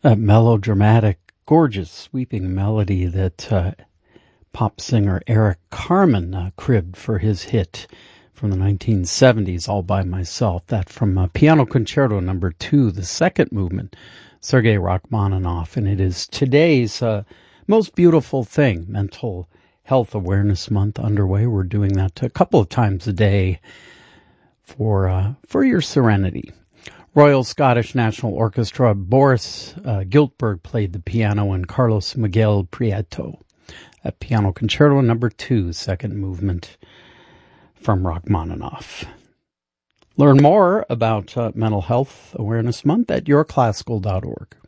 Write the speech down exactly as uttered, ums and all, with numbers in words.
A melodramatic, gorgeous, sweeping melody that uh, pop singer Eric Carmen uh, cribbed for his hit from the nineteen seventies, All By Myself. That from uh, Piano Concerto Number Two, the second movement, Sergei Rachmaninoff. And it is today's uh, most beautiful thing, Mental Health Awareness Month underway. We're doing that a couple of times a day for uh, for your serenity. Royal Scottish National Orchestra, Boris uh, Giltberg played the piano, and Carlos Miguel Prieto at Piano Concerto Number Two, second movement from Rachmaninoff. Learn more about uh, Mental Health Awareness Month at your classical dot org.